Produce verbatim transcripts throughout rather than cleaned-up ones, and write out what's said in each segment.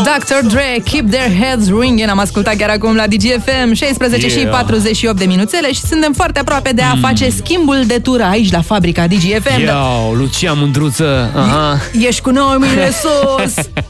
doctor Dre, Keep Their Heads Ringing. Am ascultat chiar acum la D G F M, șaisprezece yeah. și patruzeci și opt de minuțele și suntem foarte aproape de a mm. face schimbul de tură aici la fabrica D G F M. Iau, Lucia Mândruță. Aha. Ești cu noi, mine sus.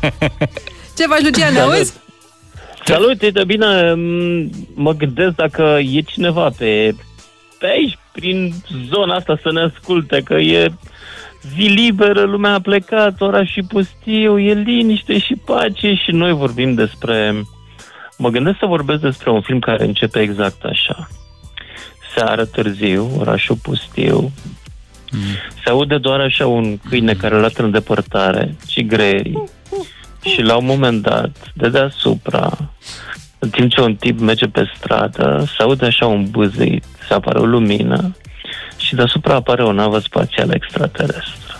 Ce faci, Lucian, ne auzi? Salut, uite, bine, mă gândesc dacă e cineva pe, pe aici, prin zona asta, să ne asculte, că e zi liberă, lumea a plecat, orașul pustiu, e liniște și pace și noi vorbim despre... Mă gândesc să vorbesc despre un film care începe exact așa. Seară târziu, orașul pustiu, mm. se aude doar așa un câine care lată în depărtare și greii. Și la un moment dat, de deasupra, în timp ce un tip merge pe stradă, se aude așa un bâzâit, se apare o lumină și deasupra apare o navă spațială extraterestră.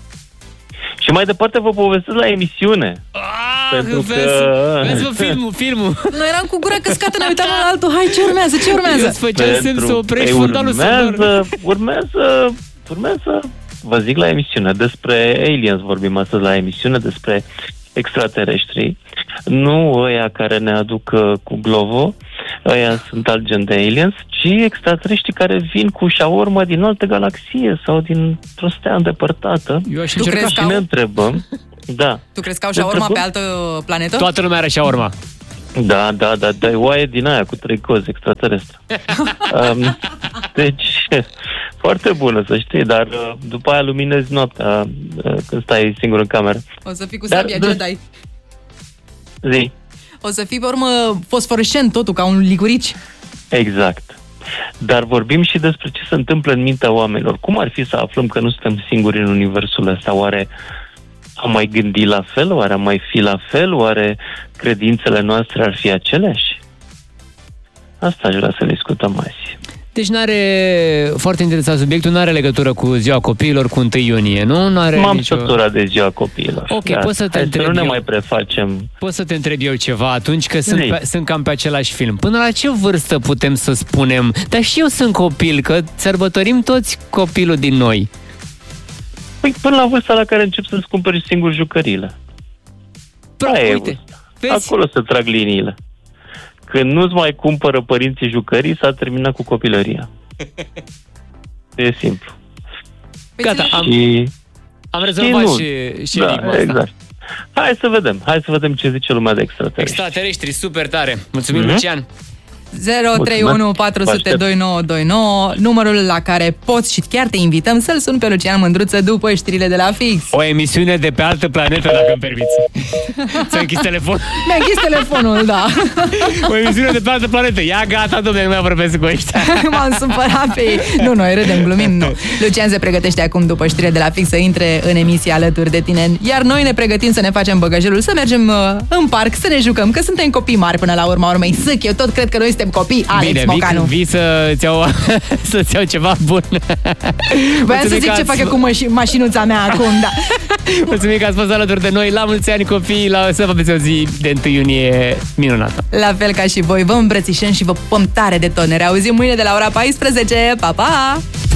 Și mai departe vă povestesc la emisiune. Ah, pentru vezi, că... vezi vă, filmul, filmul. Noi eram cu gura căscată, ne uitam la altul. Hai, ce urmează, ce urmează? Eu îți făceam semn să oprești fundalul sonor. Urmează, urmează, urmează, vă zic la emisiune, despre aliens vorbim astăzi la emisiune, despre extraterestri, nu ăia care ne aduc uh, cu Glovo, ăia sunt alt gen de aliens, ci extraterestri care vin cu șaorma din altă galaxie sau dintr-o stea îndepărtată. Eu aș încerca și ne întrebăm. Da. Tu crezi că au șaorma pe altă planetă? Toată lumea are șaorma. Da, da, da, da, oaie din aia cu trei cozi extraterestre. um, deci, foarte bună, să știi, dar după aia luminezi noaptea când stai singur în cameră. O să fii cu dar, sabia Jedi. Zi. O să fii pe urmă fosforescent totul, ca un licurici. Exact. Dar vorbim și despre ce se întâmplă în mintea oamenilor. Cum ar fi să aflăm că nu suntem singuri în universul ăsta? Oare am mai gândit la fel? Oare am mai fi la fel? Oare credințele noastre ar fi aceleași? Asta aș vrea să discutăm azi. Deci n-are, foarte interesant subiectul, nu are legătură cu ziua copiilor, cu întâi iunie, nu? N-are M-am nicio... săturat de ziua copiilor. Ok, da. Poți să te întreb să nu ne eu. mai prefacem. Pot să te întreb eu ceva atunci, că sunt, pe, sunt cam pe același film. Până la ce vârstă putem să spunem, dar și eu sunt copil, că sărbătorim toți copilul din noi? Păi până la vârsta la care încep să-ți cumperi singur jucăriile. Bă, uite, vezi? Acolo să trag liniile. Când nu-ți mai cumpără părinții jucării, s-a terminat cu copilăria. E simplu. Gata, am, și, am rezolvat și, și da, exact. Hai să vedem. Hai să vedem ce zice lumea de extraterestri. Extraterestri, super tare. Mulțumim, mm-hmm. Lucian. zero trei unu patru zero zero doi nouă doi nouă, numărul la care poți și chiar te invităm să-l suni pe Lucian Mândruță după știrile de la Fix. O emisiune de pe altă planetă, dacă îmi permiți. Ți-ai închis telefonul? Mi-a închis telefonul, da. O emisiune de pe altă planetă. Ia gata, dom'le, nu mai vorbesc cu ăștia. M-am supărat pe ei. Nu, noi râdem, glumim, nu. Lucian se pregătește acum după știrile de la Fix să intre în emisie alături de tine. Iar noi ne pregătim să ne facem băgăjelul, să mergem uh, în parc, să ne jucăm, că suntem copii mari până la urma urmei. Sâc, eu tot cred că noi suntem copii, Alex. Bine, Mocanu. vii, vii să-ți iau, să-ți iau ceva bun. Voiam să zic ce fac eu cu maș- mașinuța mea acum, da. Mulțumim că ați fost alături de noi. La mulți ani, copii, la să vă aveți o zi de întâi iunie minunată. La fel ca și voi, vă îmbrățișăm și vă pupăm tare de tot. Ne reauzim mâine de la ora paisprezece. Pa, pa!